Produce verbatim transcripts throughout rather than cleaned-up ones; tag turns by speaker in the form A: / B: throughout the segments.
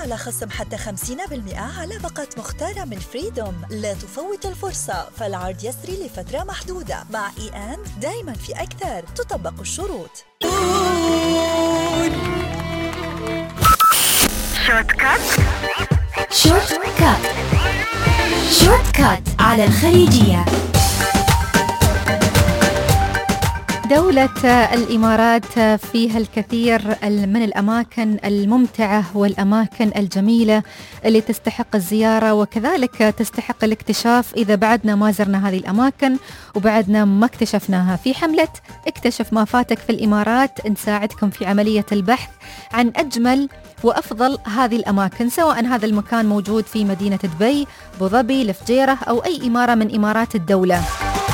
A: على خصم حتى خمسين بالمئة على باقة مختارة من فريدوم. لا تفوت الفرصة، فالعرض يسري لفترة محدودة. مع إي أند دايما في أكثر، تطبق الشروط.
B: شورت كات شورت كات شورت كات على الخليجية.
C: دولة الإمارات فيها الكثير من الأماكن الممتعة والأماكن الجميلة اللي تستحق الزيارة، وكذلك تستحق الاكتشاف إذا بعدنا ما زرنا هذه الأماكن وبعدنا ما اكتشفناها. في حملة اكتشف ما فاتك في الإمارات نساعدكم في عملية البحث عن أجمل وأفضل هذه الأماكن، سواء هذا المكان موجود في مدينة دبي، أبو ظبي، الفجيرة أو أي إمارة من إمارات الدولة.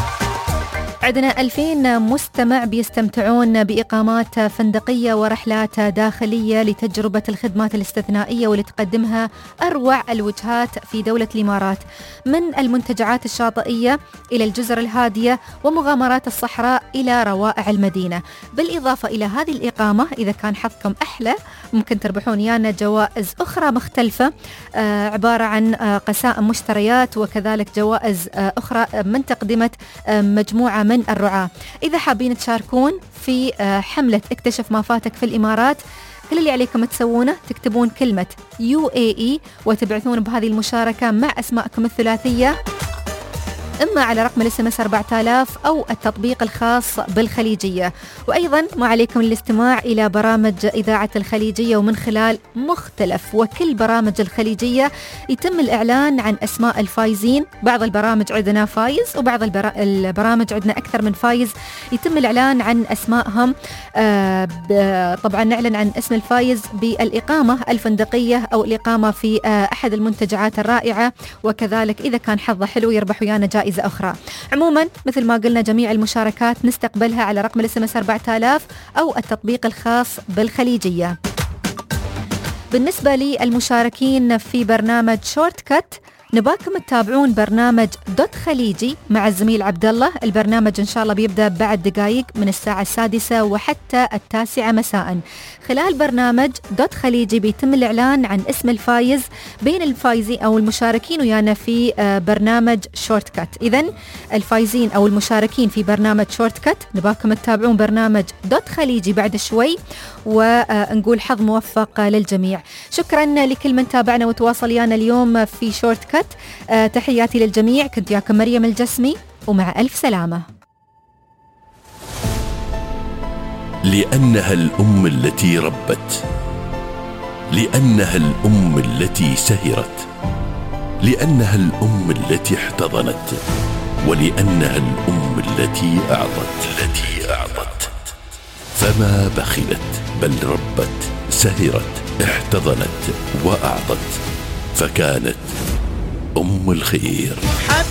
C: عندنا ألفين مستمع بيستمتعون بإقامات فندقية ورحلات داخلية لتجربة الخدمات الاستثنائية واللي تقدمها أروع الوجهات في دولة الإمارات، من المنتجعات الشاطئية إلى الجزر الهادية ومغامرات الصحراء إلى روائع المدينة. بالإضافة إلى هذه الإقامة، إذا كان حظكم أحلى ممكن تربحون يانا جوائز أخرى مختلفة، آه عبارة عن آه قسائم مشتريات، وكذلك جوائز آه أخرى من تقدمة آه مجموعة من الرعاة. إذا حابين تشاركون في حملة اكتشف ما فاتك في الإمارات، كل اللي عليكم تسوونه تكتبون كلمة يو إيه إي وتبعثون بهذه المشاركة مع أسماءكم الثلاثية، إما على رقم الاس ام اس أربعة آلاف أو التطبيق الخاص بالخليجية. وأيضا ما عليكم الاستماع إلى برامج إذاعة الخليجية، ومن خلال مختلف وكل برامج الخليجية يتم الإعلان عن أسماء الفايزين. بعض البرامج عندنا فايز، وبعض البرا... البرامج عندنا أكثر من فايز يتم الإعلان عن أسمائهم. آه ب... طبعا نعلن عن اسم الفايز بالإقامة الفندقية أو الإقامة في آه أحد المنتجعات الرائعة، وكذلك إذا كان حظه حلو يربح ويانا جائزة أخرى. عموما مثل ما قلنا جميع المشاركات نستقبلها على رقم الاس ام اس أربعة آلاف أو التطبيق الخاص بالخليجية. بالنسبة للمشاركين في برنامج شورت كات، نباكم تتابعون برنامج دوت خليجي مع الزميل عبد الله. البرنامج إن شاء الله بيبدأ بعد دقائق من الساعة السادسة وحتى التاسعة مساء. خلال برنامج دوت خليجي بيتم الإعلان عن اسم الفايز بين الفايزين أو المشاركين ويانا في برنامج شورت كات. إذن الفايزين أو المشاركين في برنامج شورت كات نباكم تتابعون برنامج دوت خليجي بعد شوي، ونقول حظ موفق للجميع. شكرا لكل من تابعنا وتواصل يانا اليوم في شورت كات. أه تحياتي للجميع، كنت ياكم مريم الجسمي، ومع ألف سلامة.
D: لأنها الأم التي ربت، لأنها الأم التي سهرت، لأنها الأم التي احتضنت، ولأنها الأم التي أعطت التي أعطت فما بخلت بل ربت، سهرت، احتضنت وأعطت، فكانت أم الخير.